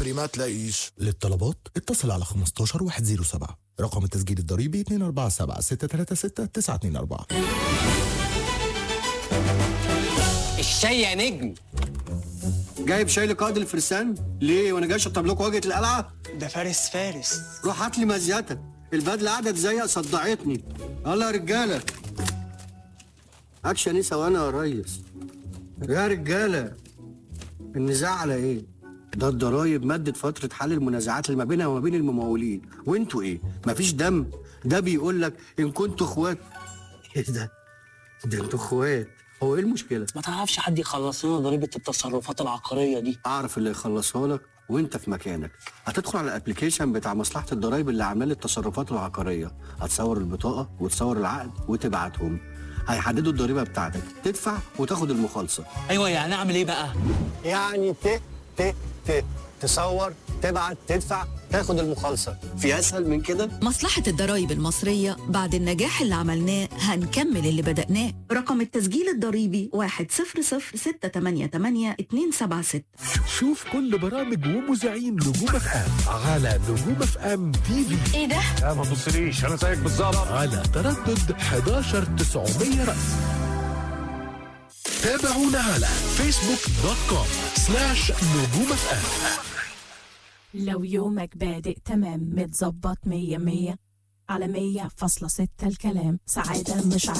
شهري ما تلاقيش. للطلبات اتصل على 15 107. رقم التسجيل الضريبي 247 636 924. الشاي يا نجم. جايب شاي لقائد الفرسان ليه وانا جاي اشطب لكم واجهه القلعه؟ ده فارس. روح هات لي مزيتك، البدله قعدت زيق صدعتني. يلا يا رجاله. اكشن ايه ثواني يا ريس. يا رجاله النزاع على ايه؟ ده الضرايب مدت فتره حل المنازعات اللي ما بينها وما بين الممولين، وانتوا ايه؟ مفيش دم؟ ده بيقول لك ان كنتوا اخوات. ايه ده انتوا اخوات. هو ايه المشكله؟ ما تعرفش حد يخلص لنا ضريبه التصرفات العقاريه دي؟ اعرف اللي يخلصها لك وانت في مكانك. هتدخل على الابليكيشن بتاع مصلحه الضرايب اللي عامل التصرفات العقاريه، هتصور البطاقه وتصور العقد وتبعتهم، هيحددوا الضريبه بتاعتك، تدفع وتاخد المخالصه. ايوه، يعني اعمل ايه بقى؟ يعني تصور، تبعت، تدفع، تاخد المخالصه. في اسهل من كده؟ مصلحة الضرايب المصرية بعد النجاح اللي عملناه هنكمل اللي بدأناه. رقم التسجيل الضريبي 100688276. شوف كل برامج ومذيعين نجوم اف ام على نجوم اف ام تي في. ايه ده؟ لا ما تبصليش، انا زيك بالظبط. على تردد 11900 رأس. تابعونا على facebook.com/نجوم اف ام. لو يومك بادئ تمام متظبط 100 على 100.6 الكلام سعادة مش